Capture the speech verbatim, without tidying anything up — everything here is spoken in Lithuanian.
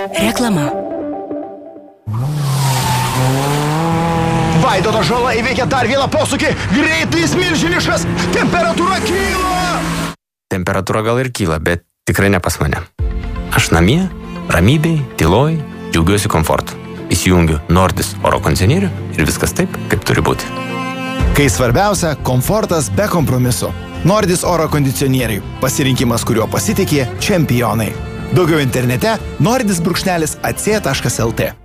Reklama. Vaidoto Žala įveikia dar vieną posūkį. Greitai jis milžiniškas. Temperatūra kyla. Temperatūra gal ir kyla, bet tikrai ne pas mane. Aš namie, ramybėj, tyloj, džiaugiuosi komfortu. Įsijungiu Nordis oro kondicionierių ir viskas taip, kaip turi būti. Kai svarbiausia, komfortas be kompromiso. Nordis oro kondicionieriai. Pasirinkimas, kuriuo pasitikė čempionai. Daugiau internete nordis brūkšnelis ac taškas lt.